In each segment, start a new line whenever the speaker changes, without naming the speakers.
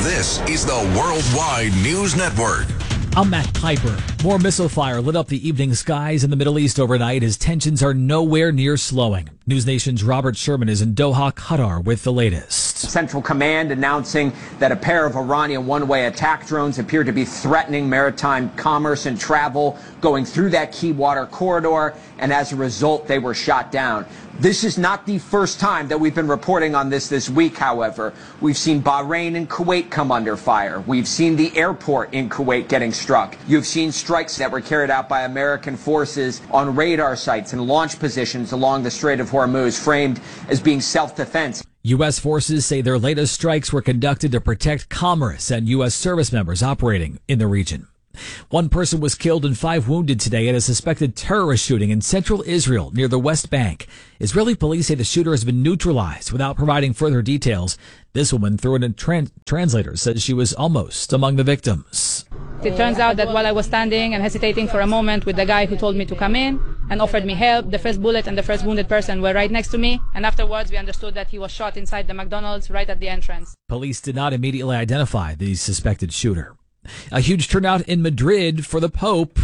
This is the Worldwide News Network.
I'm Matt Piper. More missile fire lit up the evening skies in the Middle East overnight as tensions are nowhere near slowing. News Nation's Robert Sherman is in Doha, Qatar with the latest.
Central Command announcing that a pair of Iranian one-way attack drones appear to be threatening maritime commerce and travel going through that key water corridor, and as a result, they were shot down. This is not the first time that we've been reporting on this week, however. We've seen Bahrain and Kuwait come under fire. We've seen the airport in Kuwait getting struck. You've seen strikes that were carried out by American forces on radar sites and launch positions along the Strait of Hormuz, framed as being self-defense.
U.S. forces say their latest strikes were conducted to protect commerce and U.S. service members operating in the region. One person was killed and 5 wounded today at a suspected terrorist shooting in central Israel near the West Bank. Israeli police say the shooter has been neutralized without providing further details. This woman, through a translator, says she was almost among the victims.
It turns out that while I was standing and hesitating for a moment with the guy who told me to come in and offered me help, the first bullet and the first wounded person were right next to me, and afterwards we understood that he was shot inside the McDonald's right at the entrance. Police
did not immediately identify the suspected shooter. A huge turnout in Madrid for the Pope.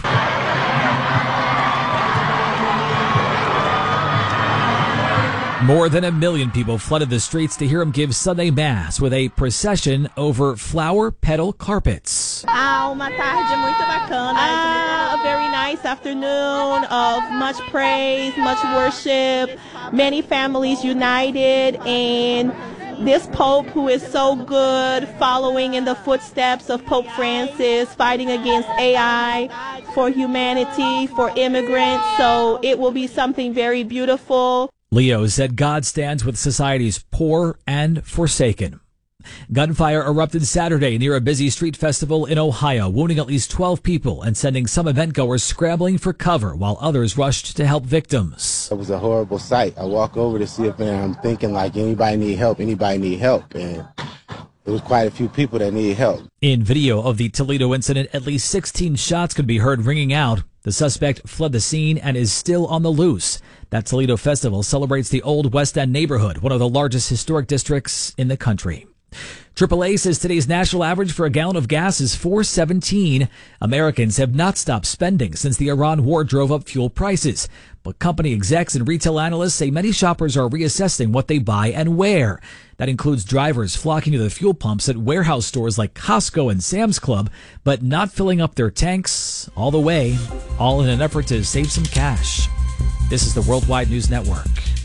More than 1 million people flooded the streets to hear him give Sunday Mass with a procession over flower petal carpets.
Uma tarde muito bacana. A very nice afternoon of much praise, much worship, many families united, and this Pope, who is so good, following in the footsteps of Pope Francis, fighting against AI, for humanity, for immigrants. So it will be something very beautiful.
Leo said God stands with society's poor and forsaken. Gunfire erupted Saturday near a busy street festival in Ohio, wounding at least 12 people and sending some event-goers scrambling for cover while others rushed to help victims.
It was a horrible sight. I walk over to see if I'm thinking like anybody need help, and there was quite a few people that need help.
In video of the Toledo incident, at least 16 shots could be heard ringing out. The suspect fled the scene and is still on the loose. That Toledo festival celebrates the old West End neighborhood, one of the largest historic districts in the country. AAA says today's national average for a gallon of gas is $4.17. Americans have not stopped spending since the Iran war drove up fuel prices. But company execs and retail analysts say many shoppers are reassessing what they buy and where. That includes drivers flocking to the fuel pumps at warehouse stores like Costco and Sam's Club, but not filling up their tanks all the way, all in an effort to save some cash. This is the Worldwide News Network.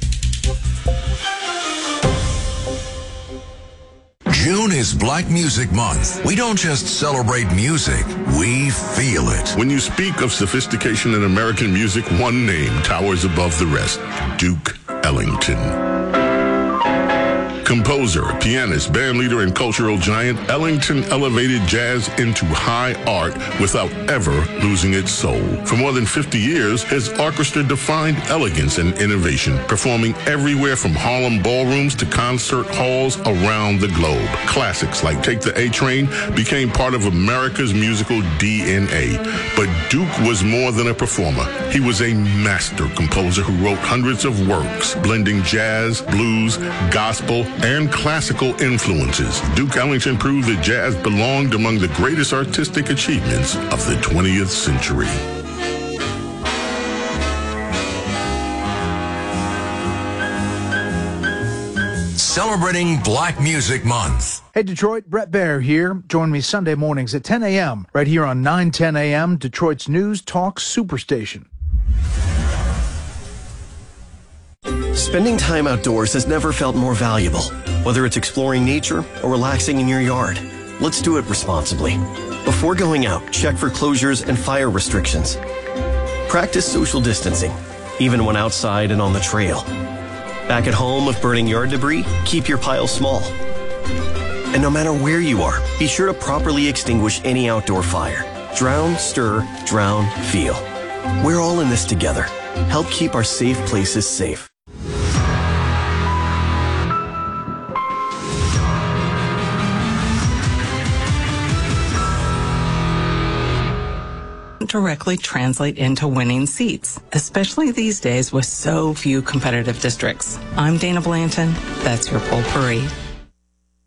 June is Black Music Month. We don't just celebrate music, we feel it.
When you speak of sophistication in American music, one name towers above the rest: Duke Ellington. Composer, pianist, bandleader, and cultural giant, Ellington elevated jazz into high art without ever losing its soul. For more than 50 years, his orchestra defined elegance and innovation, performing everywhere from Harlem ballrooms to concert halls around the globe. Classics like Take the A Train became part of America's musical DNA. But Duke was more than a performer. He was a master composer who wrote hundreds of works, blending jazz, blues, gospel, and classical influences. Duke Ellington proved that jazz belonged among the greatest artistic achievements of the 20th century.
Celebrating Black Music Month.
Hey Detroit, Brett Baer here. Join me Sunday mornings at 10 a.m. right here on 910 a.m. Detroit's News Talk Superstation.
Spending time outdoors has never felt more valuable. Whether it's exploring nature or relaxing in your yard, let's do it responsibly. Before going out, check for closures and fire restrictions. Practice social distancing, even when outside and on the trail. Back at home, if burning yard debris, keep your pile small. And no matter where you are, be sure to properly extinguish any outdoor fire. Drown, stir, drown, feel. We're all in this together. Help keep our safe places safe.
Directly translate into winning seats, especially these days with so few competitive districts. I'm Dana Blanton. That's your Potpourri.